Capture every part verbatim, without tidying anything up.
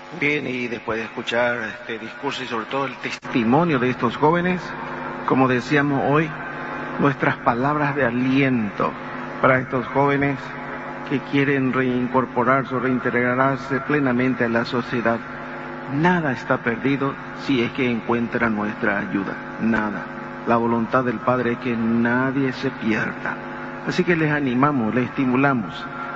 Bien, y después de escuchar este discurso y sobre todo el testimonio de estos jóvenes, como decíamos hoy, nuestras palabras de aliento para estos jóvenes que quieren reincorporarse o reintegrarse plenamente a la sociedad. Nada está perdido si es que encuentran nuestra ayuda, nada. La voluntad del Padre es que nadie se pierda. Así que les animamos, les estimulamos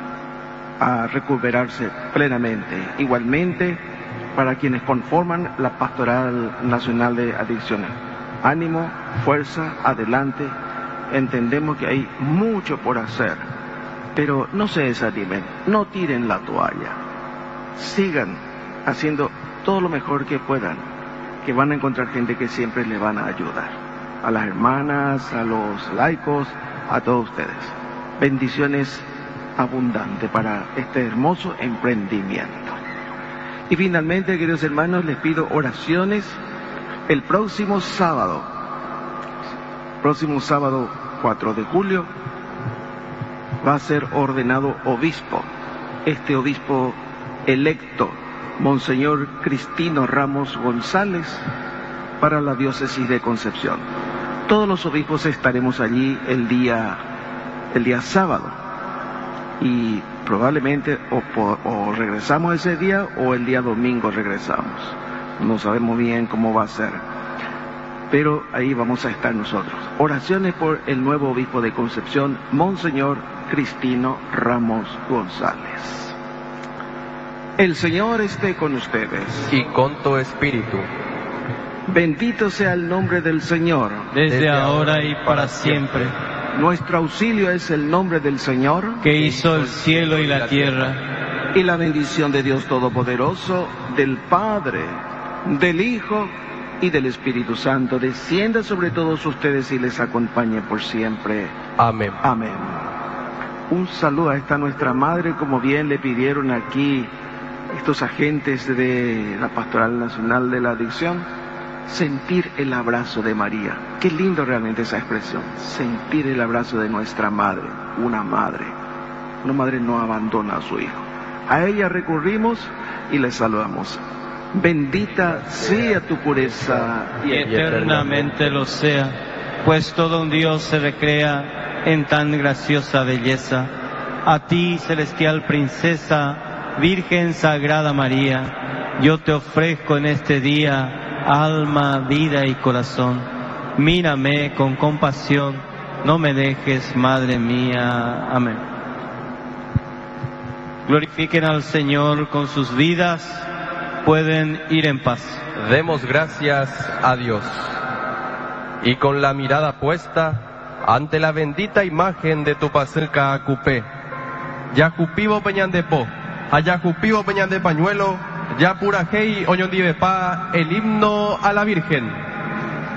a recuperarse plenamente. Igualmente, para quienes conforman la Pastoral Nacional de Adicciones. Ánimo, fuerza, adelante. Entendemos que hay mucho por hacer, pero no se desanimen, no tiren la toalla. Sigan haciendo todo lo mejor que puedan, que van a encontrar gente que siempre les van a ayudar. A las hermanas, a los laicos, a todos ustedes. Bendiciones abundante para este hermoso emprendimiento. Y finalmente, queridos hermanos, les pido oraciones el próximo sábado, próximo sábado cuatro de julio, va a ser ordenado obispo, este obispo electo, Monseñor Cristino Ramos González, para la diócesis de Concepción. Todos los obispos estaremos allí el día, el día sábado. Y probablemente o, o regresamos ese día o el día domingo regresamos. No sabemos bien cómo va a ser. Pero ahí vamos a estar nosotros. Oraciones por el nuevo obispo de Concepción, Monseñor Cristino Ramos González. El Señor esté con ustedes. Y con tu espíritu. Bendito sea el nombre del Señor. Desde, Desde ahora y para siempre. Nuestro auxilio es el nombre del Señor, que hizo el cielo y la tierra. Y la bendición de Dios Todopoderoso, del Padre, del Hijo y del Espíritu Santo, descienda sobre todos ustedes y les acompañe por siempre. Amén. Amén. Un saludo a esta nuestra Madre, como bien le pidieron aquí estos agentes de la Pastoral Nacional de la Adicción. Sentir el abrazo de María. Qué lindo realmente esa expresión. Sentir el abrazo de nuestra madre. Una madre. Una madre no abandona a su hijo. A ella recurrimos y le saludamos. Bendita sea tu pureza. Y eternamente lo sea, pues todo un Dios se recrea en tan graciosa belleza. A ti, celestial princesa, Virgen Sagrada María, yo te ofrezco en este día alma, vida y corazón. Mírame con compasión, no me dejes, Madre mía. Amén. Glorifiquen al Señor con sus vidas, pueden ir en paz. Demos gracias a Dios. Y con la mirada puesta ante la bendita imagen de tu pacelca acupé, yacupivo peñan de po, ayacupivo peñan de pañuelo, ya purajei oñondivepa, el himno a la Virgen.